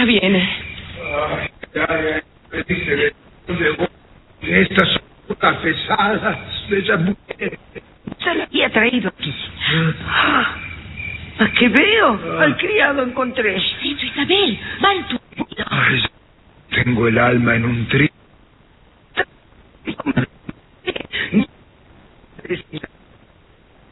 Ya viene. Estas son putas pesadas de esa mujer. Se la había traído aquí. ¿A qué veo? Al criado encontré. Eso, Isabel. Va en tu... Ay, tengo el alma en un tri.